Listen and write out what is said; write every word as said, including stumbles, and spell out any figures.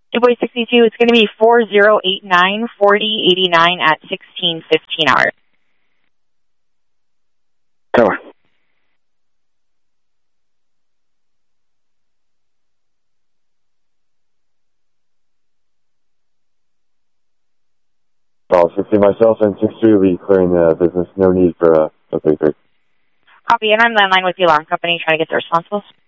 Invoice sixty-two, it's going to be four zero eight nine, four zero eight nine at sixteen fifteen hours. Cover. Call sixty myself and six three will be clearing the business. No need for a uh, three three. Copy, and I'm landline with the alarm company trying to get the responsibles.